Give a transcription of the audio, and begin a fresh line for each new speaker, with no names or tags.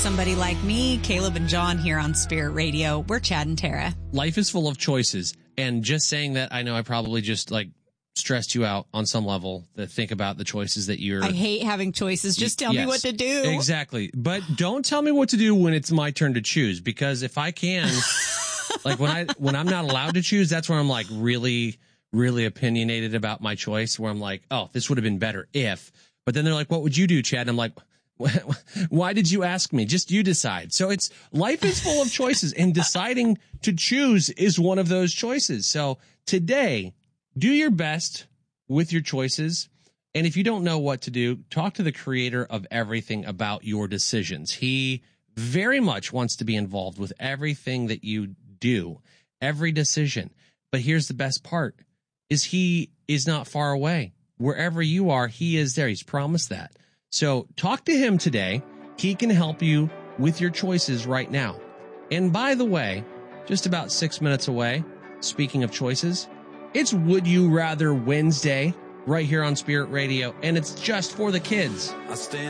Somebody like me, Caleb and John here on Spirit Radio. We're Chad and Tara.
Life is full of choices. And just saying that, I know I probably just stressed you out on some level to think about the choices that you're...
I hate having choices. Just tell me what to do.
Exactly. But don't tell me what to do when it's my turn to choose, because if I can, when I'm not allowed to choose, that's when I'm really, really opinionated about my choice, where I'm like, oh, this would have been better if... But then they're like, what would you do, Chad? And I'm like... Why did you ask me? Just you decide. So life is full of choices, and deciding to choose is one of those choices. So today, do your best with your choices. And if you don't know what to do, talk to the creator of everything about your decisions. He very much wants to be involved with everything that you do, every decision. But here's the best part, is he is not far away. Wherever you are, he is there. He's promised that. So talk to him today. He can help you with your choices right now. And by the way, just about 6 minutes away, speaking of choices, it's Would You Rather Wednesday right here on Spirit Radio, and it's just for the kids.
I stand